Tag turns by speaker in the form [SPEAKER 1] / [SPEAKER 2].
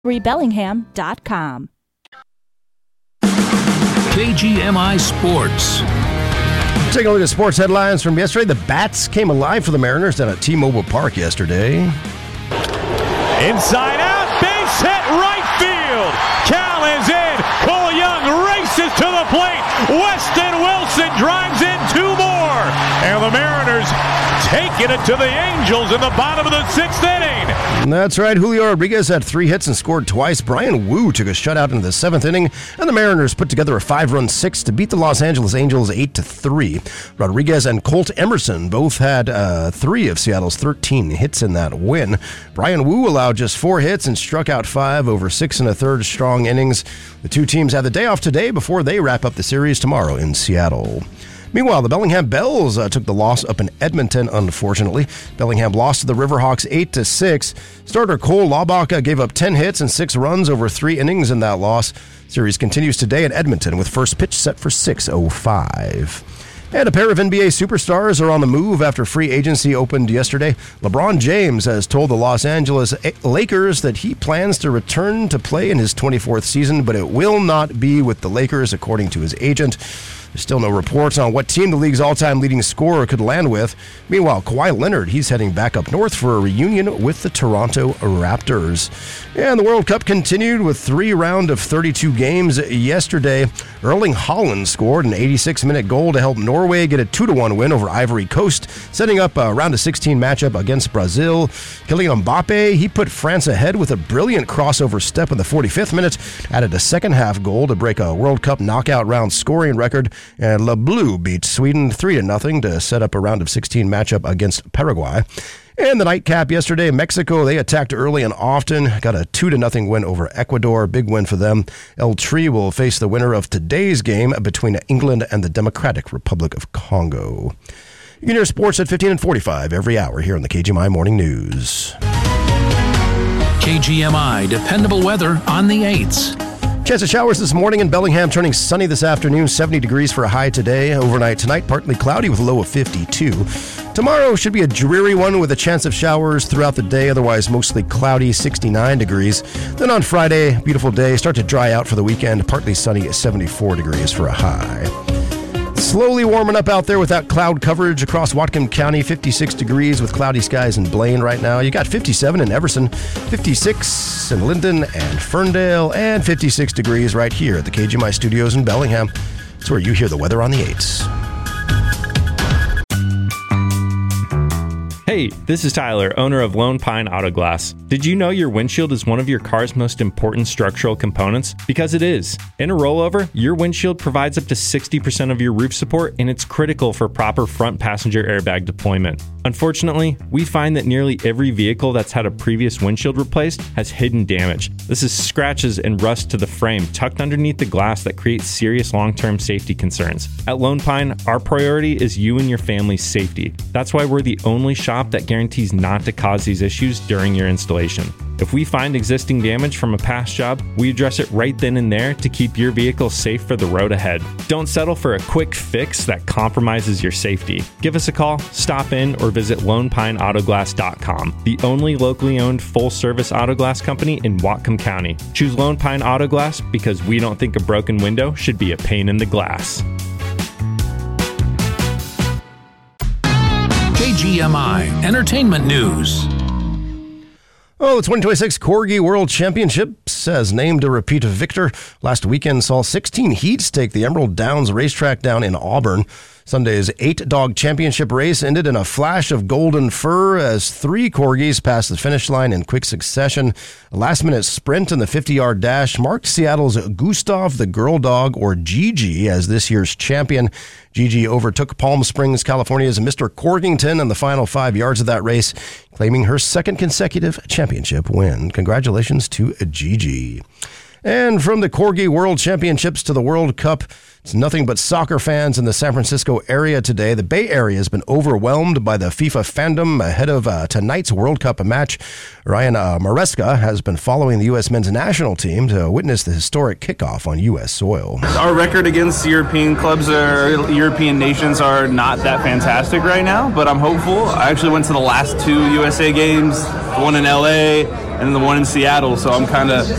[SPEAKER 1] Bellingham.com.
[SPEAKER 2] KGMI Sports.
[SPEAKER 3] Taking a look at sports headlines from yesterday. The Bats came alive for the Mariners down at T-Mobile Park yesterday.
[SPEAKER 4] Inside out, base hit, right field. Cal is in. Cole Young races to the plate. Weston Wilson drives in two more. And the Mariners taking it to the Angels in the bottom of the sixth inning.
[SPEAKER 3] That's right. Julio Rodriguez had 3 hits and scored twice. Brian Wu took a shutout into the 7th inning, and the Mariners put together a 5-run six to beat the Los Angeles Angels 8-3. Rodriguez and Colt Emerson both had 3 of Seattle's 13 hits in that win. Brian Wu allowed just 4 hits and struck out 5 over 6 1/3 strong innings. The two teams have the day off today before they wrap up the series tomorrow in Seattle. Meanwhile, the Bellingham Bells took the loss up in Edmonton, unfortunately. Bellingham lost to the Riverhawks 8-6. Starter Cole Laubach gave up 10 hits and 6 runs over 3 innings in that loss. Series continues today in Edmonton with first pitch set for 6:05. And a pair of NBA superstars are on the move after free agency opened yesterday. LeBron James has told the Los Angeles Lakers that he plans to return to play in his 24th season, but it will not be with the Lakers, according to his agent. There's still no reports on what team the league's all-time leading scorer could land with. Meanwhile, Kawhi Leonard, he's heading back up north for a reunion with the Toronto Raptors. And the World Cup continued with 3 rounds of 32 games yesterday. Erling Haaland scored an 86-minute goal to help Norway get a 2-1 win over Ivory Coast, setting up a round of 16 matchup against Brazil. Kylian Mbappe, he put France ahead with a brilliant crossover step in the 45th minute, added a second-half goal to break a World Cup knockout round scoring record. And Le Bleu beat Sweden 3-0 to set up a round of 16 matchup against Paraguay. And the nightcap yesterday, Mexico, they attacked early and often, got a 2-0 win over Ecuador. Big win for them. El Tri will face the winner of today's game between England and the Democratic Republic of Congo. You can hear sports at 15 and 45 every hour here on the KGMI Morning News.
[SPEAKER 2] KGMI, dependable weather on the 8s.
[SPEAKER 3] Chance of showers this morning in Bellingham, turning sunny this afternoon, 70 degrees for a high today. Overnight tonight, partly cloudy with a low of 52. Tomorrow should be a dreary one with a chance of showers throughout the day, otherwise mostly cloudy, 69 degrees. Then on Friday, beautiful day, start to dry out for the weekend, partly sunny at 74 degrees for a high. Slowly warming up out there with that cloud coverage across Whatcom County, 56 degrees with cloudy skies in Blaine right now. You got 57 in Everson, 56 in Linden and Ferndale, and 56 degrees right here at the KGMI studios in Bellingham. It's where you hear the weather on the 8s.
[SPEAKER 5] Hey, this is Tyler, owner of Lone Pine Auto Glass. Did you know your windshield is one of your car's most important structural components? Because it is. In a rollover, your windshield provides up to 60% of your roof support, and it's critical for proper front passenger airbag deployment. Unfortunately, we find that nearly every vehicle that's had a previous windshield replaced has hidden damage. This is scratches and rust to the frame tucked underneath the glass that creates serious long-term safety concerns. At Lone Pine, our priority is you and your family's safety. That's why we're the only shop that guarantees not to cause these issues during your installation. If we find existing damage from a past job, we address it right then and there to keep your vehicle safe for the road ahead. Don't settle for a quick fix that compromises your safety. Give us a call, stop in, or visit LonePineAutoglass.com, the only locally owned full-service auto glass company in Whatcom County. Choose Lone Pine Auto Glass because we don't think a broken window should be a pain in the glass.
[SPEAKER 2] KGMI Entertainment News.
[SPEAKER 3] Oh, the 2026 Corgi World Championships has named a repeat victor. Last weekend saw 16 heats take the Emerald Downs racetrack down in Auburn. Sunday's 8-dog championship race ended in a flash of golden fur as 3 corgis passed the finish line in quick succession. A last-minute sprint in the 50-yard dash marked Seattle's Gustav the Girl Dog, or Gigi, as this year's champion. Gigi overtook Palm Springs, California's Mr. Corgington in the final 5 yards of that race, claiming her second consecutive championship win. Congratulations to Gigi. And from the Corgi World Championships to the World Cup, it's nothing but soccer fans in the San Francisco area today. The Bay Area has been overwhelmed by the FIFA fandom ahead of tonight's World Cup match. Ryan Maresca has been following the U.S. men's national team to witness the historic kickoff on U.S. soil.
[SPEAKER 6] Our record against European clubs or European nations are not that fantastic right now, but I'm hopeful. I actually went to the last 2 USA games, the one in L.A. and the one in Seattle, so I'm kind of